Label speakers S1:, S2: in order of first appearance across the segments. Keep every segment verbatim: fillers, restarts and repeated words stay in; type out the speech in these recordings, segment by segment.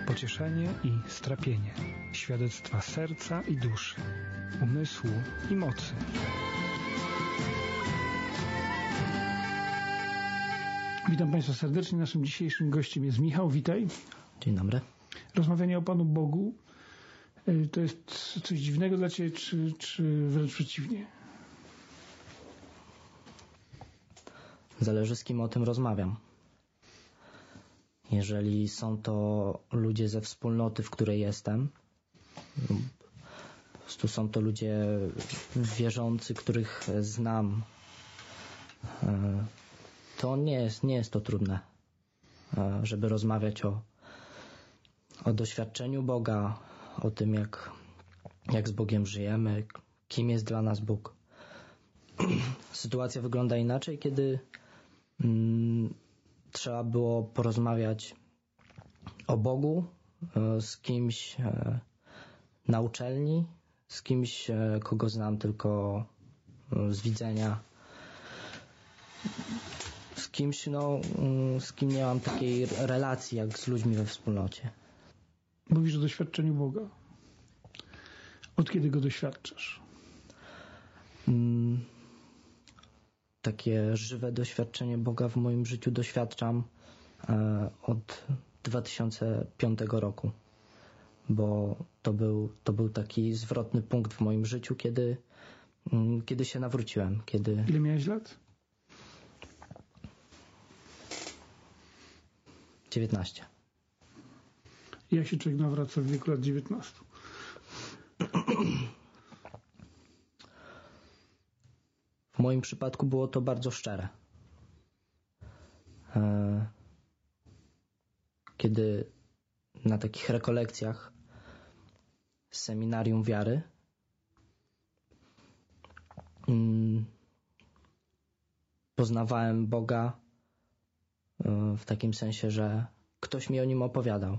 S1: pocieszenie i strapienie, świadectwa serca i duszy, umysłu i mocy. Witam Państwa serdecznie. Naszym dzisiejszym gościem jest Michał. Witaj.
S2: Dzień dobry.
S1: Rozmawianie o Panu Bogu to jest coś dziwnego dla Ciebie, czy, czy wręcz przeciwnie?
S2: Zależy, z kim o tym rozmawiam. Jeżeli są to ludzie ze wspólnoty, w której jestem, po prostu są to ludzie wierzący, których znam, to nie jest, nie jest to trudne, żeby rozmawiać o, o doświadczeniu Boga, o tym, jak, jak z Bogiem żyjemy, kim jest dla nas Bóg. Sytuacja wygląda inaczej, kiedy mm, trzeba było porozmawiać o Bogu z kimś na uczelni, z kimś, kogo znam tylko z widzenia, z kimś, no, z kim nie mam takiej relacji jak z ludźmi we wspólnocie.
S1: Mówisz o doświadczeniu Boga. Od kiedy go doświadczasz?
S2: Mm, takie żywe doświadczenie Boga w moim życiu doświadczam e, od dwa tysiące piątego roku, bo to był, to był taki zwrotny punkt w moim życiu, kiedy, mm, kiedy się nawróciłem. Kiedy...
S1: Ile miałeś lat?
S2: dziewiętnaście.
S1: Jak się człowiek nawraca w wieku lat dziewiętnastu?
S2: W moim przypadku było to bardzo szczere. Kiedy na takich rekolekcjach z seminarium wiary poznawałem Boga w takim sensie, że ktoś mi o Nim opowiadał.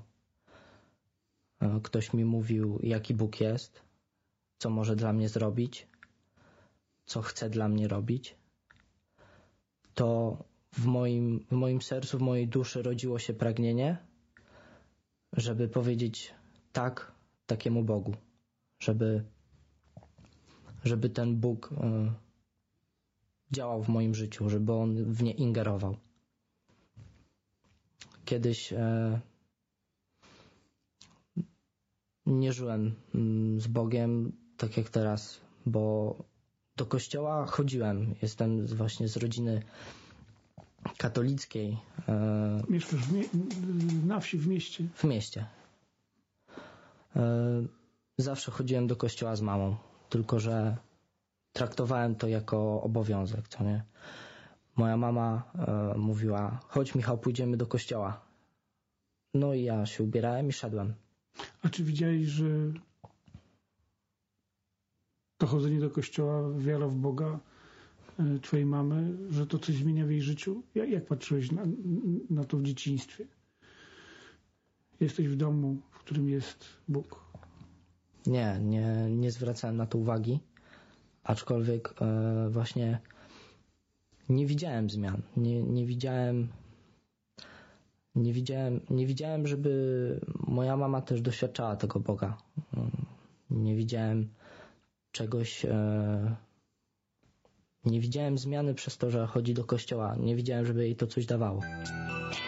S2: Ktoś mi mówił, jaki Bóg jest, co może dla mnie zrobić, co chce dla mnie robić. To w moim, w moim sercu, w mojej duszy rodziło się pragnienie, żeby powiedzieć tak takiemu Bogu. Żeby, żeby ten Bóg y, działał w moim życiu, żeby On w nie ingerował. Kiedyś y, nie żyłem z Bogiem tak jak teraz, bo do kościoła chodziłem. Jestem właśnie z rodziny katolickiej.
S1: Mieszkasz w mie- na wsi, w mieście?
S2: W mieście. Zawsze chodziłem do kościoła z mamą, tylko że traktowałem to jako obowiązek, co nie? Moja mama mówiła, chodź Michał, pójdziemy do kościoła. No i ja się ubierałem i szedłem.
S1: A czy widziałeś, że to chodzenie do kościoła, wiara w Boga twojej mamy, że to coś zmienia w jej życiu? Jak, jak patrzyłeś na, na to w dzieciństwie? Jesteś w domu, w którym jest Bóg.
S2: Nie, nie, nie zwracałem na to uwagi, aczkolwiek e, właśnie nie widziałem zmian. Nie, nie widziałem nie widziałem, nie widziałem, żeby moja mama też doświadczała tego Boga. Nie widziałem czegoś, e, nie widziałem zmiany przez to, że chodzi do kościoła. Nie widziałem, żeby jej to coś dawało.